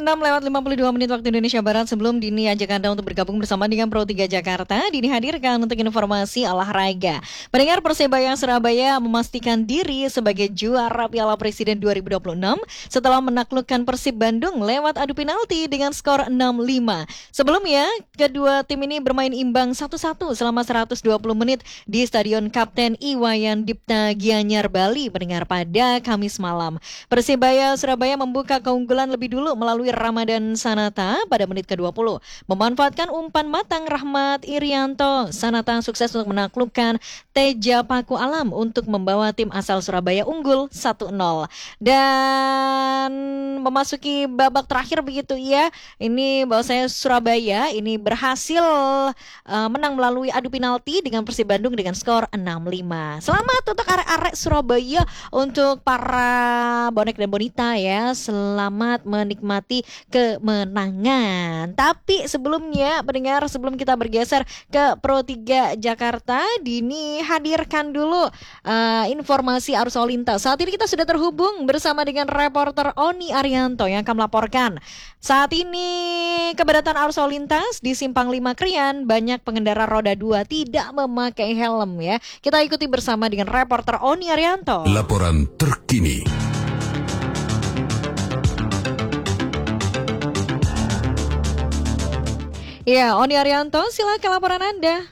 6:52 waktu Indonesia Barat. Sebelum Dini ajak Anda untuk bergabung bersama dengan Pro 3 Jakarta, Dini hadirkan untuk informasi olahraga. Pendengar, Persebaya Surabaya memastikan diri sebagai juara Piala Presiden 2026 setelah menaklukkan Persib Bandung lewat adu penalti dengan skor 6-5. Sebelumnya, kedua tim ini bermain imbang 1-1 selama 120 menit di Stadion Kapten Iwayan Dipta Gianyar, Bali, pendengar, pada Kamis malam. Persebaya Surabaya membuka keunggulan lebih dulu melalui Ramadan Sanata pada menit ke-20. Memanfaatkan umpan matang Rahmat Irianto, Sanata sukses untuk menaklukkan Teja Paku Alam untuk membawa tim asal Surabaya unggul 1-0. Dan memasuki babak terakhir begitu ya. Ini bahwasanya Surabaya ini berhasil menang melalui adu penalti dengan Persib Bandung dengan skor 6-5. Selamat untuk arek-arek Surabaya, untuk para bonek dan bonita ya. Selamat menikmati kemenangan. Tapi sebelumnya, pendengar, sebelum kita bergeser ke Pro 3 Jakarta, Dini hadirkan dulu informasi arus lalu lintas. Saat ini kita sudah terhubung bersama dengan reporter Oni Arianto yang akan melaporkan. Saat ini kepadatan arus lalu lintas di Simpang 5 Krian, banyak pengendara roda 2 tidak memakai helm ya. Kita ikuti bersama dengan reporter Oni Arianto. Laporan terkini. Ya, Oni Arianto, silakan laporan Anda.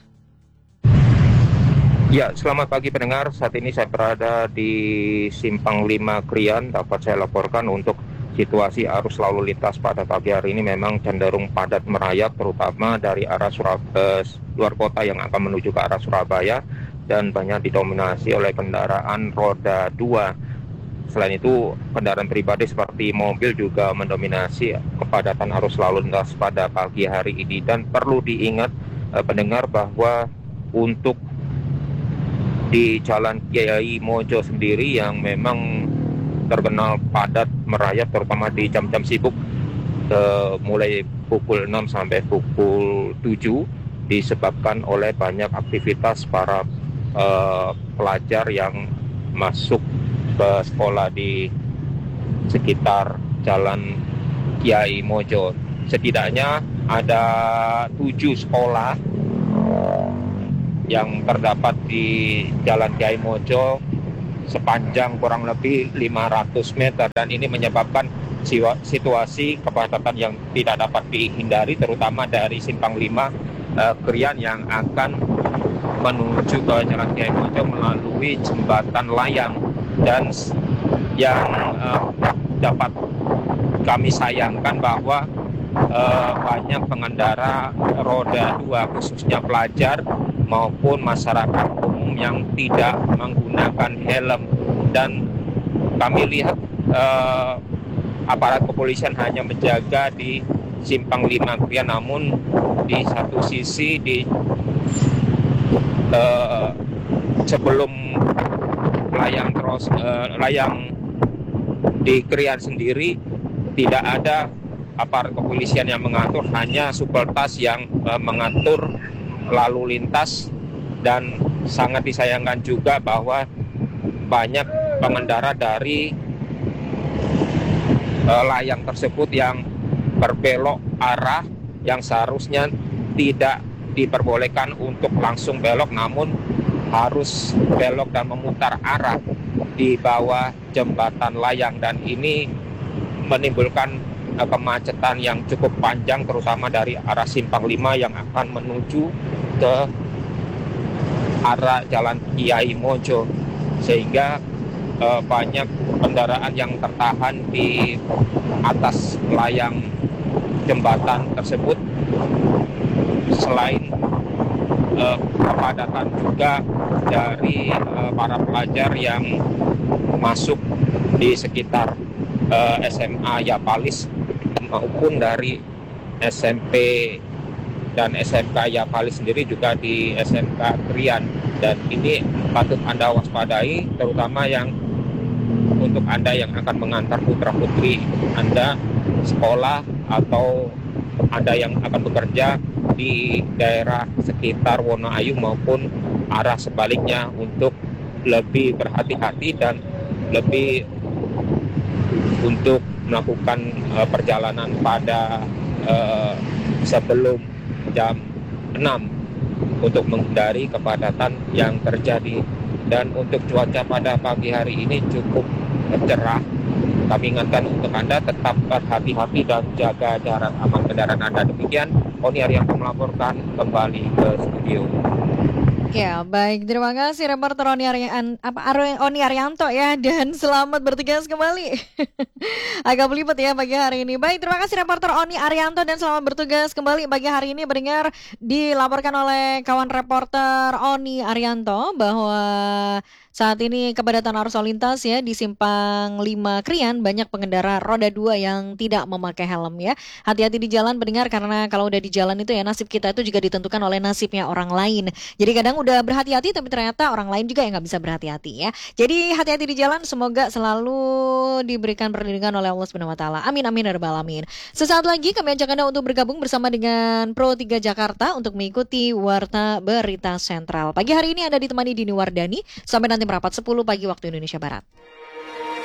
Ya, selamat pagi pendengar. Saat ini saya berada di Simpang 5 Krian. Dapat saya laporkan untuk situasi arus lalu lintas pada pagi hari ini memang cenderung padat merayap, terutama dari arah luar kota yang akan menuju ke arah Surabaya, dan banyak didominasi oleh kendaraan roda 2. Selain itu, kendaraan pribadi seperti mobil juga mendominasi kepadatan arus lalu lintas pada pagi hari ini. Dan perlu diingat pendengar bahwa untuk di Jalan Kiai Mojo sendiri yang memang terkenal padat merayap, terutama di jam-jam sibuk mulai pukul 6 sampai pukul 7, disebabkan oleh banyak aktivitas para pelajar yang masuk ke sekolah di sekitar Jalan Kiai Mojo. Setidaknya ada 7 sekolah yang terdapat di Jalan Kiai Mojo sepanjang kurang lebih 500 meter, dan ini menyebabkan situasi kepadatan yang tidak dapat dihindari, terutama dari Simpang 5 Krian yang akan menuju ke Jalan Kiai Mojo melalui jembatan layang. Dan yang dapat kami sayangkan bahwa banyak pengendara roda 2 khususnya pelajar maupun masyarakat umum yang tidak menggunakan helm. Dan kami lihat aparat kepolisian hanya menjaga di Simpang 5 Krian, namun di satu sisi di sebelum layang di Krian sendiri tidak ada aparat kepolisian yang mengatur, hanya supeltas yang mengatur lalu lintas. Dan sangat disayangkan juga bahwa banyak pengendara dari layang tersebut yang berbelok arah yang seharusnya tidak diperbolehkan untuk langsung belok, namun harus belok dan memutar arah di bawah jembatan layang. Dan ini menimbulkan kemacetan yang cukup panjang, terutama dari arah Simpang 5 yang akan menuju ke arah Jalan Kiai Mojo, sehingga banyak kendaraan yang tertahan di atas layang jembatan tersebut. Selain kepadatan juga dari para pelajar yang masuk di sekitar SMA Yapalis maupun dari SMP dan SMK Yapalis sendiri, juga di SMK Krian. Dan ini patut Anda waspadai, terutama yang untuk Anda yang akan mengantar putra-putri Anda sekolah atau Anda yang akan bekerja di daerah sekitar Wonoayu maupun arah sebaliknya, untuk lebih berhati-hati dan lebih untuk melakukan perjalanan pada sebelum jam 6 untuk menghindari kepadatan yang terjadi. Dan untuk cuaca pada pagi hari ini cukup cerah. Kami ingatkan untuk Anda tetap berhati-hati dan jaga jarak aman kendaraan Anda. Demikian, Oni Arianto melaporkan kembali ke studio. Ya, baik. Terima kasih reporter Oni Arianto ya, dan selamat bertugas kembali. Agak belibet ya pagi hari ini. Baik, terima kasih reporter Oni Arianto dan selamat bertugas kembali pagi hari ini. Mendengar dilaporkan oleh kawan reporter Oni Arianto bahwa saat ini kepadatan arus lalu lintas ya di Simpang 5 Krian, banyak pengendara roda 2 yang tidak memakai helm ya. Hati-hati di jalan pendengar, karena kalau udah di jalan itu ya nasib kita itu juga ditentukan oleh nasibnya orang lain. Jadi kadang udah berhati-hati tapi ternyata orang lain juga yang nggak bisa berhati-hati ya. Jadi hati-hati di jalan, semoga selalu diberikan perlindungan oleh Allah Subhanahu wa taala. Amin amin ya rabbal alamin. Sesaat lagi kami ajak Anda untuk bergabung bersama dengan Pro 3 Jakarta untuk mengikuti Warta Berita Sentral. Pagi hari ini Anda ditemani Dini Wardani sampai nanti merapat 10 pagi waktu Indonesia Barat.